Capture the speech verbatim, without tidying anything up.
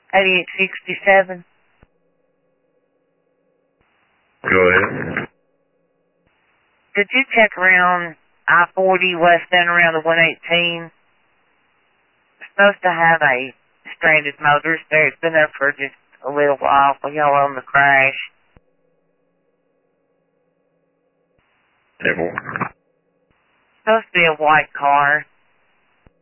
eighty-eight sixty-seven. Go ahead. Did you check around I forty west end around the one eighteen? It's supposed to have a stranded motorist there. It's been there for just a little while for y'all on the crash. Table. It's supposed to be a white car.